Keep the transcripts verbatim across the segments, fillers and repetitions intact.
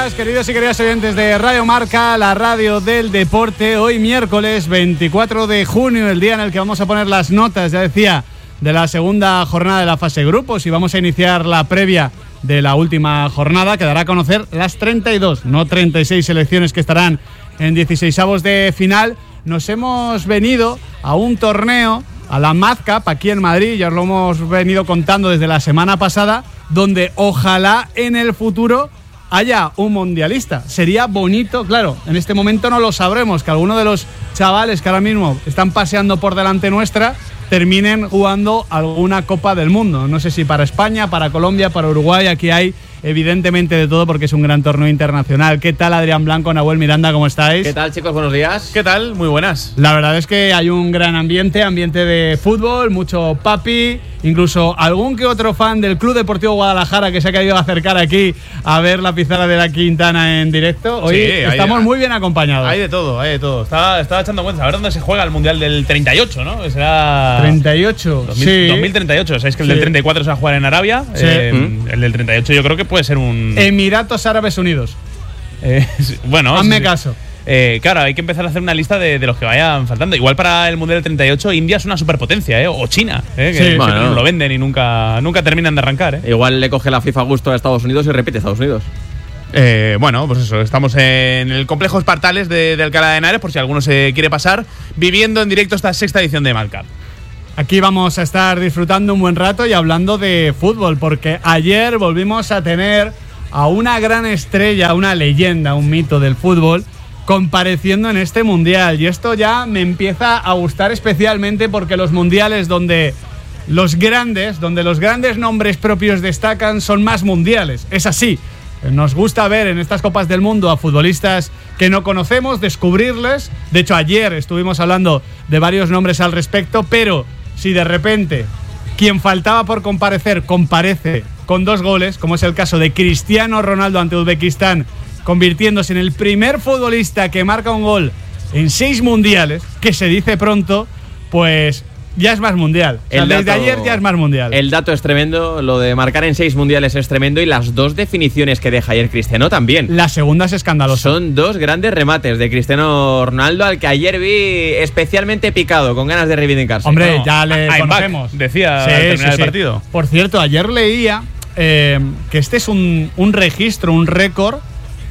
días, queridos y queridas oyentes de Radio Marca, la radio del deporte. Hoy miércoles veinticuatro de junio, el día en el que vamos a poner las notas, ya decía, de la segunda jornada de la fase grupos, y vamos a iniciar la previa de la última jornada, que dará a conocer las treinta y dos, no treinta y seis selecciones que estarán en dieciseisavos de final. Nos hemos venido a un torneo, a la Madcap, aquí en Madrid, ya os lo hemos venido contando desde la semana pasada, donde ojalá en el futuro haya un mundialista. Sería bonito, claro, en este momento no lo sabremos, que alguno de los chavales que ahora mismo están paseando por delante nuestra terminen jugando alguna Copa del Mundo. No sé si para España, para Colombia, para Uruguay. Aquí hay evidentemente de todo porque es un gran torneo internacional. ¿Qué tal, Adrián Blanco, Nahuel Miranda? ¿Cómo estáis? ¿Qué tal, chicos? Buenos días. ¿Qué tal? Muy buenas. La verdad es que hay un gran ambiente, ambiente de fútbol, mucho papi, incluso algún que otro fan del Club Deportivo Guadalajara que se ha querido acercar aquí a ver la pizarra de la Quintana en directo. Hoy sí, estamos hay, muy bien acompañados. Hay de todo, hay de todo. Estaba, estaba echando cuenta, a ver dónde se juega el Mundial del treinta y ocho, ¿no? Será treinta y ocho, dos mil, sí. dos mil treinta y ocho, sabéis que el sí. del treinta y cuatro se va a jugar en Arabia. Sí. Eh, ¿Mm? El del treinta y ocho yo creo que puede ser un... Emiratos Árabes Unidos. Eh, bueno, hazme sí, caso. Eh, claro, hay que empezar a hacer una lista de, de los que vayan faltando. Igual para el Mundial del treinta y ocho, India es una superpotencia, ¿eh? O China, ¿eh? Que sí, bueno, no. lo venden y nunca, nunca terminan de arrancar, ¿eh? Igual le coge la FIFA gusto a Estados Unidos y repite Estados Unidos. Eh, bueno, pues eso, estamos en el complejo Espartales de, de Alcalá de Henares, por si alguno se quiere pasar, viviendo en directo esta sexta edición de Madcap. Aquí vamos a estar disfrutando un buen rato y hablando de fútbol, porque ayer volvimos a tener a una gran estrella, una leyenda, un mito del fútbol, compareciendo en este mundial. Y esto ya me empieza a gustar especialmente porque los mundiales donde los grandes, donde los grandes nombres propios destacan son más mundiales. Es así. Nos gusta ver en estas Copas del Mundo a futbolistas que no conocemos, descubrirles. De hecho, ayer estuvimos hablando de varios nombres al respecto, pero si de repente quien faltaba por comparecer comparece con dos goles, como es el caso de Cristiano Ronaldo ante Uzbekistán, convirtiéndose en el primer futbolista que marca un gol en seis mundiales, que se dice pronto, pues ya es más mundial. O sea, el dato, desde ayer ya es más mundial. El dato es tremendo, lo de marcar en seis mundiales es tremendo, y las dos definiciones que deja ayer Cristiano también. La segunda es escandalosa. Son dos grandes remates de Cristiano Ronaldo, al que ayer vi especialmente picado, con ganas de reivindicarse. Hombre, no, ya le I'm conocemos. Back, decía sí, al terminar sí, el sí. partido. Por cierto, ayer leía eh, que este es un, un registro, un récord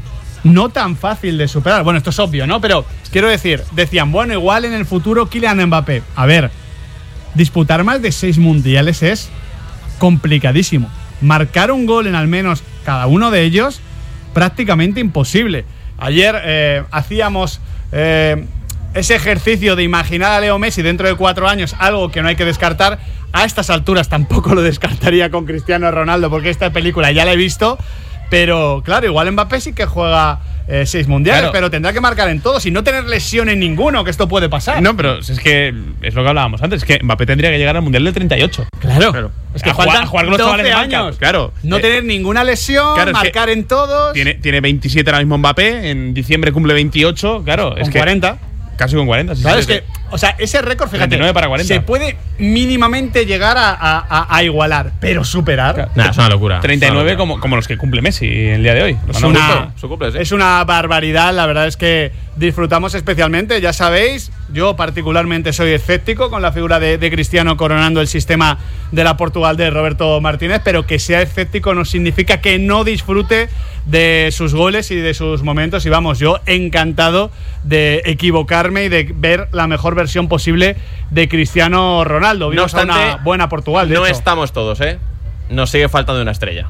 no tan fácil de superar. Bueno, esto es obvio, ¿no? Pero quiero decir, decían, bueno, igual en el futuro Kylian Mbappé. A ver, disputar más de seis mundiales es complicadísimo. Marcar un gol en al menos cada uno de ellos, prácticamente imposible. Ayer eh, hacíamos eh, ese ejercicio de imaginar a Leo Messi dentro de cuatro años, algo que no hay que descartar. A estas alturas tampoco lo descartaría con Cristiano Ronaldo, porque esta película ya la he visto. Pero claro, igual Mbappé sí que juega eh, seis mundiales, claro, pero tendrá que marcar en todos y no tener lesión en ninguno, que esto puede pasar. No, pero es que es lo que hablábamos antes, es que Mbappé tendría que llegar al mundial del treinta y ocho. Claro, claro. Es que a faltan jugar, jugar doce años. Claro. No eh, tener ninguna lesión, claro, marcar en todos. Tiene, tiene veintisiete ahora mismo Mbappé, en diciembre cumple veintiocho, claro. Con es cuarenta. Que, casi con cuarenta. Sí, claro, sí, es que, o sea, ese récord, fíjate, veintinueve para cuarenta. Se puede mínimamente llegar a, a, a igualar, pero superar. Claro. Nah, es una locura. treinta y nueve una locura. Como, como los que cumple Messi el día de hoy. Es una, su cumple, sí. es una barbaridad, la verdad es que disfrutamos especialmente, ya sabéis, yo particularmente soy escéptico con la figura de, de Cristiano coronando el sistema de la Portugal de Roberto Martínez, pero que sea escéptico no significa que no disfrute de sus goles y de sus momentos, y vamos, yo encantado de equivocarme y de ver la mejor versión posible de Cristiano Ronaldo. Vimos no obstante, a una buena Portugal, de no hecho. estamos todos, ¿eh? Nos sigue faltando una estrella.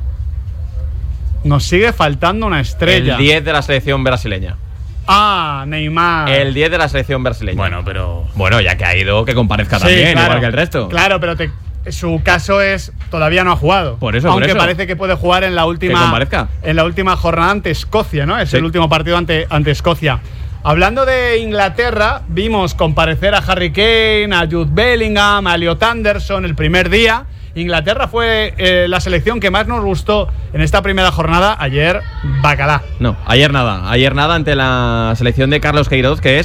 Nos sigue faltando una estrella. El diez de la selección brasileña. Ah, Neymar. El diez de la selección brasileña. Bueno, pero... Bueno, ya que ha ido, que comparezca sí, también, claro, igual que el resto. Claro, pero te, su caso es... Todavía no ha jugado. Por eso, Aunque por eso. parece que puede jugar en la última... Que comparezca. En la última jornada ante Escocia, ¿no? Es sí. el último partido ante, ante Escocia. Hablando de Inglaterra, vimos comparecer a Harry Kane, a Jude Bellingham, a Elliot Anderson el primer día. Inglaterra fue eh, la selección que más nos gustó en esta primera jornada. Ayer, bacalá. No, ayer nada. Ayer nada ante la selección de Carlos Queiroz, que es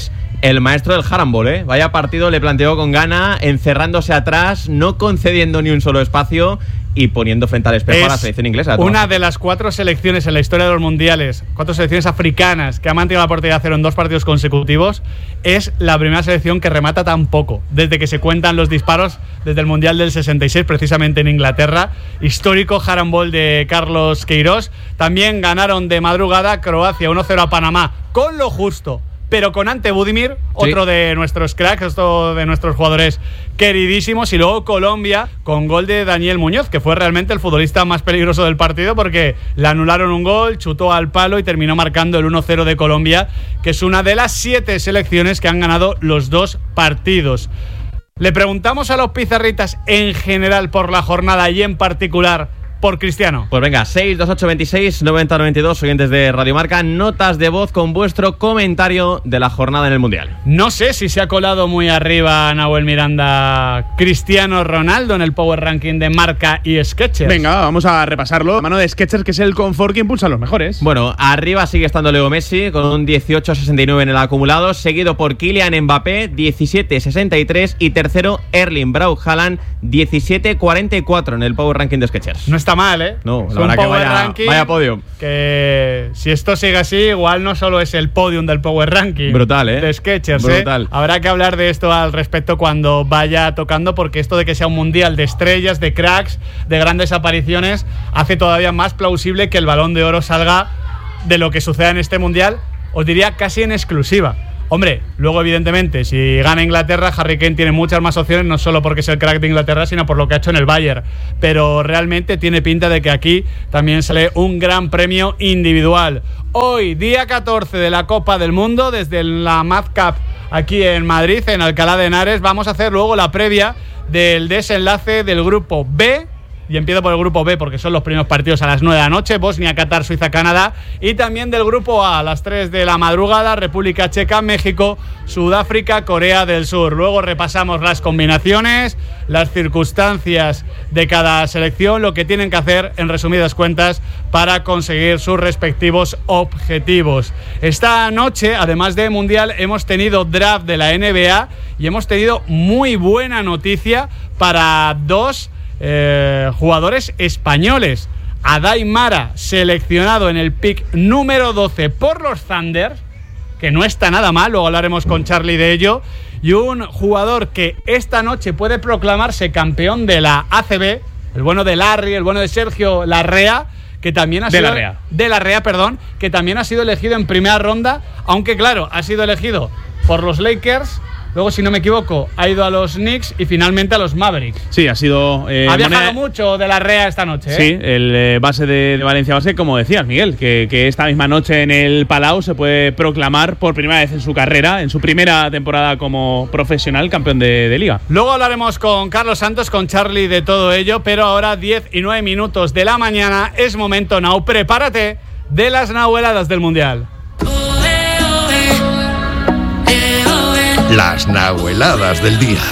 El maestro del handball, ¿eh? Vaya partido le planteó con gana, encerrándose atrás, no concediendo ni un solo espacio y poniendo frente al espejo es a la selección inglesa. Una de las cuatro selecciones en la historia de los mundiales, cuatro selecciones africanas que han mantenido la portería cero en dos partidos consecutivos. Es la primera selección que remata tan poco, desde que se cuentan los disparos desde el Mundial del sesenta y seis, precisamente en Inglaterra. Histórico handball de Carlos Queiroz. También ganaron de madrugada Croacia uno cero a Panamá, con lo justo, pero con Ante Budimir, otro sí. de nuestros cracks, otro de nuestros jugadores queridísimos. Y luego Colombia, con gol de Daniel Muñoz, que fue realmente el futbolista más peligroso del partido, porque le anularon un gol, chutó al palo y terminó marcando el uno cero de Colombia, que es una de las siete selecciones que han ganado los dos partidos. Le preguntamos a los pizarritas en general por la jornada y en particular por Cristiano. Pues venga, seis dos ocho veintiséis noventa noventa y dos, oyentes de Radio Marca, notas de voz con vuestro comentario de la jornada en el Mundial. No sé si se ha colado muy arriba Nahuel Miranda Cristiano Ronaldo en el Power Ranking de Marca y Skechers. Venga, vamos a repasarlo. La mano de Skechers, que es el confort que impulsa a los mejores. Bueno, arriba sigue estando Leo Messi con un dieciocho sesenta y nueve en el acumulado, seguido por Kylian Mbappé, diecisiete sesenta y tres, y tercero Erling Braut Haaland, diecisiete cuarenta y cuatro en el Power Ranking de Skechers. No está mal, ¿eh? No, la verdad que vaya, vaya podium. Que si esto sigue así, igual no solo es el podium del Power Ranking. Brutal, ¿eh? De Skechers, Brutal. ¿eh? Habrá que hablar de esto al respecto cuando vaya tocando, porque esto de que sea un mundial de estrellas, de cracks, de grandes apariciones, hace todavía más plausible que el Balón de Oro salga de lo que suceda en este mundial, os diría casi en exclusiva. Hombre, luego evidentemente, si gana Inglaterra, Harry Kane tiene muchas más opciones, no solo porque es el crack de Inglaterra, sino por lo que ha hecho en el Bayern. Pero realmente tiene pinta de que aquí también sale un gran premio individual. Hoy, día catorce de la Copa del Mundo, desde la Madcap aquí en Madrid, en Alcalá de Henares, vamos a hacer luego la previa del desenlace del grupo B. Y empiezo por el grupo B porque son los primeros partidos a las nueve de la noche, Bosnia, Qatar, Suiza, Canadá. Y también del grupo A a las tres de la madrugada, República Checa, México, Sudáfrica, Corea del Sur. Luego repasamos las combinaciones, las circunstancias de cada selección, lo que tienen que hacer en resumidas cuentas para conseguir sus respectivos objetivos. Esta noche, además de Mundial, hemos tenido draft de la N B A y hemos tenido muy buena noticia para dos Eh, jugadores españoles. Adai Mara, seleccionado en el pick número doce por los Thunder, que no está nada mal, luego hablaremos con Charlie de ello, y un jugador que esta noche puede proclamarse campeón de la A C B, el bueno de Larry, el bueno de Sergio Larrea, que también ha de sido Larrea. de Larrea, perdón, que también ha sido elegido en primera ronda, aunque claro, ha sido elegido por los Lakers. Luego, si no me equivoco, ha ido a los Knicks y finalmente a los Mavericks. Sí, ha sido… Eh, ha viajado moneda... mucho de Larrea esta noche, ¿eh? Sí, el eh, base de, de Valencia Base, como decías, Miguel, que, que esta misma noche en el Palau se puede proclamar por primera vez en su carrera, en su primera temporada como profesional, campeón de, de Liga. Luego hablaremos con Carlos Santos, con Charlie de todo ello, pero ahora diez y nueve minutos de la mañana, es momento, Nau, prepárate de las Nahueladas del Mundial. Las Nahueladas del día.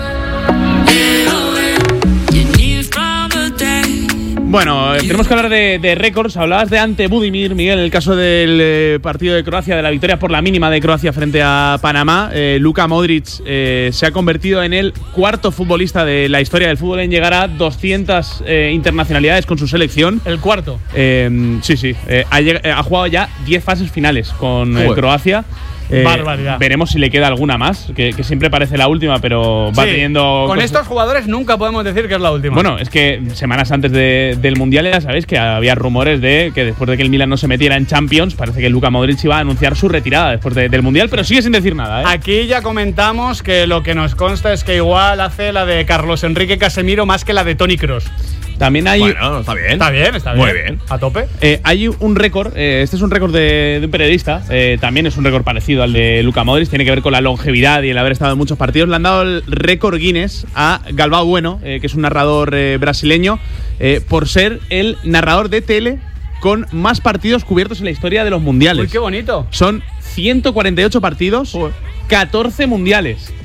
Bueno, eh, tenemos que hablar de, de récords. Hablabas de Ante Budimir, Miguel, en el caso del eh, partido de Croacia, de la victoria por la mínima de Croacia frente a Panamá. Eh, Luka Modric eh, se ha convertido en el cuarto futbolista de la historia del fútbol en llegar a doscientas eh, internacionalidades con su selección. El cuarto. Eh, sí, sí. Eh, ha, lleg- eh, ha jugado ya diez fases finales con eh, Croacia. Eh, Barbaridad. Veremos si le queda alguna más, que, que siempre parece la última, pero va Sí, teniendo… con cosas- estos jugadores nunca podemos decir que es la última. Bueno, es que semanas antes de- del Mundial ya sabéis que había rumores de que después de que el Milan no se metiera en Champions, parece que Luka Modric iba a anunciar su retirada después de- del Mundial, pero sigue sin decir nada, ¿eh? Aquí ya comentamos que lo que nos consta es que igual hace la de Carlos Enrique Casemiro más que la de Toni Kroos. También hay… Bueno, está bien. Está bien, está bien. Muy bien. A tope. Eh, hay un récord, eh, este es un récord de, de un periodista, eh, también es un récord parecido al de Luka Modric, tiene que ver con la longevidad y el haber estado en muchos partidos. Le han dado el récord Guinness a Galvão Bueno, eh, que es un narrador eh, brasileño, eh, por ser el narrador de tele con más partidos cubiertos en la historia de los mundiales. Uy, qué bonito. Son ciento cuarenta y ocho partidos, catorce mundiales.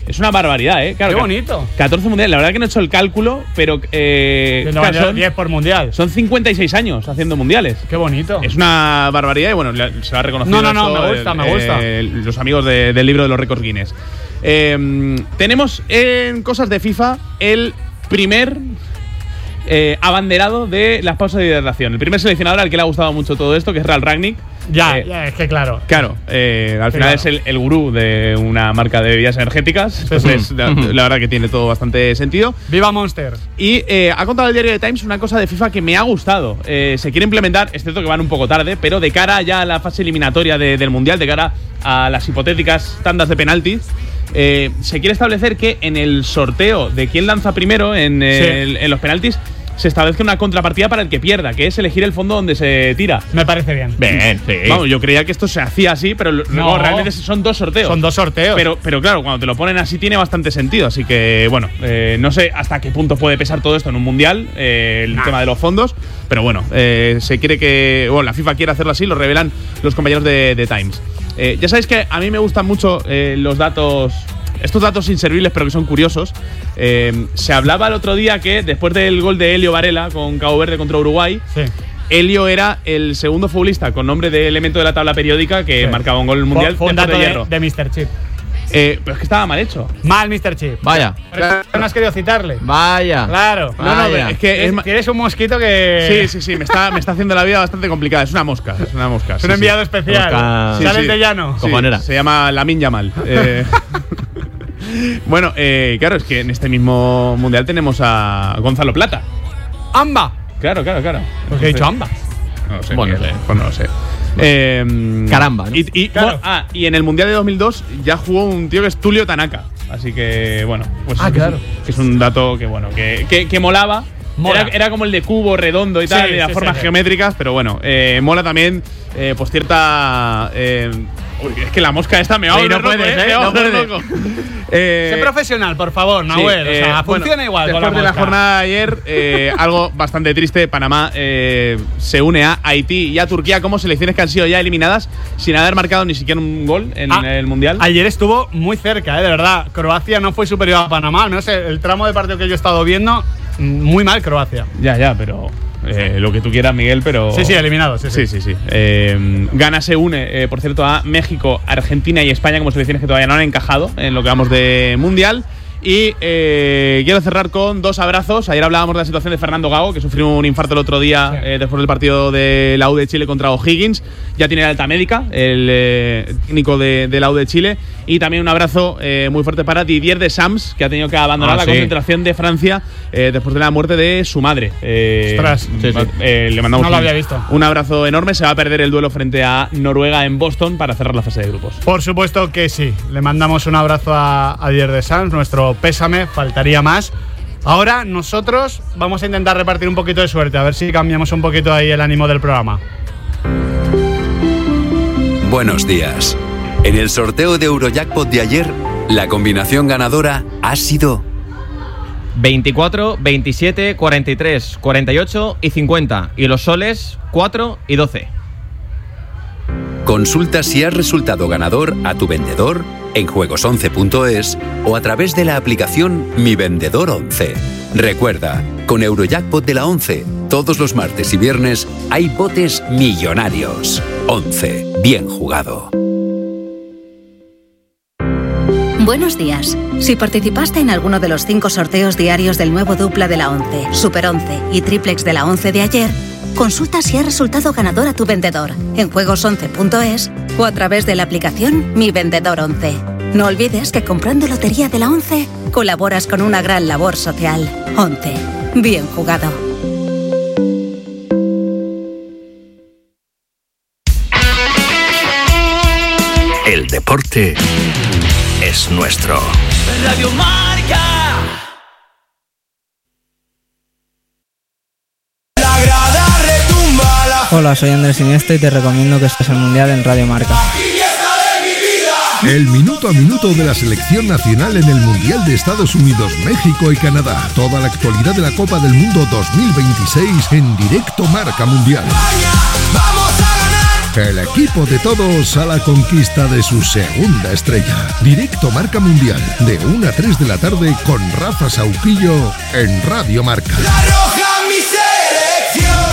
Es una barbaridad, ¿eh? Claro, Qué bonito. catorce mundiales. La verdad que no he hecho el cálculo, pero. Eh, no, claro, son, diez por mundial. Son cincuenta y seis años haciendo mundiales. Qué bonito. Es una barbaridad y bueno, se va a reconocer. No, no, no, me gusta, el, me gusta. Eh, los amigos de, del libro de los récords Guinness. Eh, tenemos en cosas de FIFA el primer. Eh, abanderado de las pausas de hidratación. El primer seleccionador al que le ha gustado mucho todo esto, que es Ralf Rangnick. Ya, eh, ya, es que claro. Claro, eh, al Sí, final claro. es el, el gurú de una marca de bebidas energéticas. Entonces, la, la verdad que tiene todo bastante sentido. ¡Viva Monster! Y eh, ha contado el diario The Times una cosa de FIFA que me ha gustado. Eh, se quiere implementar, es cierto que van un poco tarde, pero de cara ya a la fase eliminatoria de, del Mundial, de cara a las hipotéticas tandas de penaltis, eh, se quiere establecer que en el sorteo de quién lanza primero en, el, en los penaltis se establezca una contrapartida para el que pierda, que es elegir el fondo donde se tira. Me parece bien. Bien, sí. Vamos, yo creía que esto se hacía así, pero No. no, realmente son dos sorteos. Son dos sorteos. Pero, pero claro, cuando te lo ponen así tiene bastante sentido. Así que, bueno, eh, no sé hasta qué punto puede pesar todo esto en un mundial, eh, el Nah. tema de los fondos. Pero bueno, eh, se quiere que. Bueno, la FIFA quiere hacerlo así, lo revelan los compañeros de, de Times. Eh, ya sabéis que a mí me gustan mucho eh, los datos. Estos datos inservibles, pero que son curiosos. Eh, se hablaba el otro día que después del gol de Helio Varela con Cabo Verde contra Uruguay, Sí. Helio era el segundo futbolista con nombre de elemento de la tabla periódica que Sí. marcaba un gol en el mundial Fue un después dato de de, hierro. de míster Chip. Eh, pero es que estaba mal hecho. Mal, míster Chip. Vaya. Pero no has querido citarle. Vaya. Claro. No, no, Vaya. es que es ma- Tienes un mosquito que. Sí, sí, sí, me está, me está haciendo la vida bastante complicada. Es una mosca, es una mosca. Es sí, un sí. enviado especial. Mosca- Sí, Sales sí. de llano. Sí, Cojonera. se llama Lamin Yamal. Eh, bueno, eh, claro, es que en este mismo mundial tenemos a Gonzalo Plata. ¡Amba! Claro, claro, claro. ¿Por qué he dicho amba? No lo sé. Bueno, Miguel, no sé. Pues no lo sé. Eh, Caramba, ¿no? Y, y- Claro. bueno, ah, y en el Mundial de dos mil dos ya jugó un tío que es Tulio Tanaka. Así que, bueno, pues Ah, que claro. es, que es un dato que, bueno, que, que, que molaba. Mola. Era, era como el de cubo redondo y Sí, tal, de las sí, formas sí, sí. geométricas, pero bueno, eh, mola también, eh, pues cierta. Eh, uy, es que la mosca esta me va a Sí, volver no loco, puedes, eh, eh, me va a no volver puedes. loco. Eh, Sé profesional, por favor, Sí, Nahuel. eh, o sea, bueno, funciona igual después con la de la mosca. jornada de ayer, eh, algo bastante triste. Panamá eh, se une a Haití y a Turquía como selecciones que han sido ya eliminadas sin haber marcado ni siquiera un gol en Ah, el Mundial. Ayer estuvo muy cerca, ¿eh? De verdad. Croacia no fue superior a Panamá. Al menos el, el tramo de partido que yo he estado viendo, mm, muy mal Croacia. Ya, ya, pero eh, lo que tú quieras, Miguel, pero… Sí, sí, eliminado. Sí, sí. Sí, sí, sí. Eh, Ghana se une, eh, por cierto, a México, Argentina y España como selecciones que todavía no han encajado en lo que vamos de Mundial. Y eh, quiero cerrar con dos abrazos. Ayer hablábamos de la situación de Fernando Gago, que sufrió un infarto el otro día Sí. eh, después del partido de la U de Chile contra O'Higgins. Ya tiene la alta médica, el eh, técnico de, de la U de Chile. Y también un abrazo eh, muy fuerte para Didier Deschamps, que ha tenido que abandonar Ah, la sí. concentración de Francia eh, después de la muerte de su madre. Eh, Ostras. Sí, sí. eh, le mandamos No lo un- había visto. un abrazo enorme. Se va a perder el duelo frente a Noruega en Boston para cerrar la fase de grupos. Por supuesto que sí. Le mandamos un abrazo a, a Dier de Sanz, nuestro pésame, faltaría más. Ahora nosotros vamos a intentar repartir un poquito de suerte, a ver si cambiamos un poquito ahí el ánimo del programa. Buenos días. En el sorteo de Eurojackpot de ayer, la combinación ganadora ha sido veinticuatro, veintisiete, cuarenta y tres, cuarenta y ocho y cincuenta. Y los soles, cuatro y doce. Consulta si has resultado ganador a tu vendedor en juegos once punto es o a través de la aplicación Mi Vendedor once. Recuerda, con Eurojackpot de la once, todos los martes y viernes hay botes millonarios. once. Bien jugado. Buenos días. Si participaste en alguno de los cinco sorteos diarios del nuevo dupla de la once, Super once y Triplex de la once de ayer, consulta si has resultado ganador a tu vendedor en juegos once punto es o a través de la aplicación Mi Vendedor once. No olvides que comprando Lotería de la once colaboras con una gran labor social. once. Bien jugado. El deporte es nuestro. Radio Marca. La grada retumba la Hola, soy Andrés Iniesta y te recomiendo que estés al Mundial en Radio Marca. fiesta de mi vida. El minuto a minuto de la selección nacional en el Mundial de Estados Unidos, México y Canadá. Toda la actualidad de la Copa del Mundo dos mil veintiséis en directo Marca Mundial. España, vamos a ganar. El equipo de todos a la conquista de su segunda estrella. Directo Marca Mundial, de una a tres de la tarde con Rafa Sauquillo en Radio Marca. La roja, mi selección.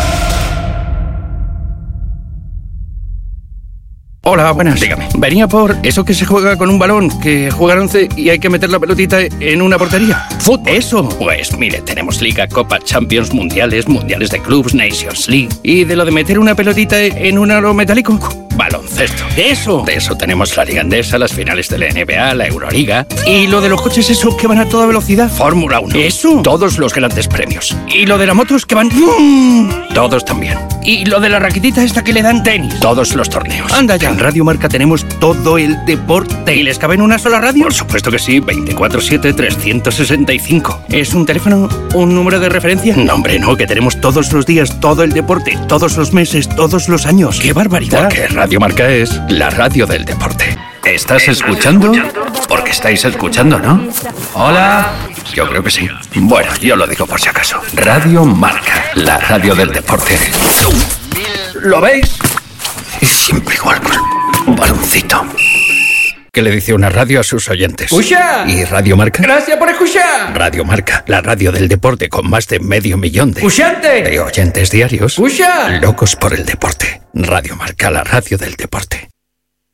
Hola, buenas. Dígame. Venía por eso que se juega con un balón, que juega al once y hay que meter la pelotita en una portería. ¡Fútbol! Eso. Pues mire, tenemos Liga, Copa, Champions, Mundiales, Mundiales de Clubs, Nations League. ¿Y de lo de meter una pelotita en un aro metálico? Baloncesto. Eso. De eso tenemos la Liga Endesa, las finales de la N B A, la Euroliga. ¿Y lo de los coches eso que van a toda velocidad? Fórmula uno. Eso. Todos los grandes premios. ¿Y lo de las motos que van? Todos también. ¿Y lo de la raquetita esta que le dan tenis? Todos los torneos. Anda ya. En Radio Marca tenemos todo el deporte. ¿Y les cabe en una sola radio? Por supuesto que sí, veinticuatro siete, trescientos sesenta y cinco. ¿Es un teléfono? ¿Un número de referencia? No, hombre, no, que tenemos todos los días todo el deporte, todos los meses, todos los años. ¡Qué barbaridad! Porque Radio Marca es la radio del deporte. ¿Estás escuchando? Porque estáis escuchando, ¿no? Hola. Yo creo que sí. Bueno, yo lo digo por si acaso. Radio Marca, la radio del deporte. ¿Lo veis? Siempre igual con un baloncito. ¿Qué le dice una radio a sus oyentes? ¡Escucha! ¿Y Radio Marca? ¡Gracias por escuchar! Radio Marca, la radio del deporte con más de medio millón de... ¡Escuchante! De oyentes diarios. ¡Escucha! Locos por el deporte. Radio Marca, la radio del deporte.